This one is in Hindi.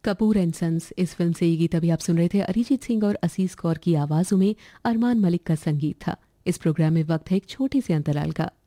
कपूर एंड सन्स, इस फिल्म से ये गीत अभी आप सुन रहे थे अरिजीत सिंह और असीस कौर की आवाज़ों में। अरमान मलिक का संगीत था। इस प्रोग्राम में वक्त है एक छोटे से अंतराल का।